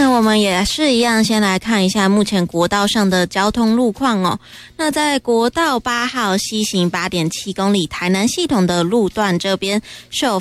那我们也是一样，先来看一下目前国道上的交通路况哦。那在国道8号西行8.7公里台南系统的路段这边是有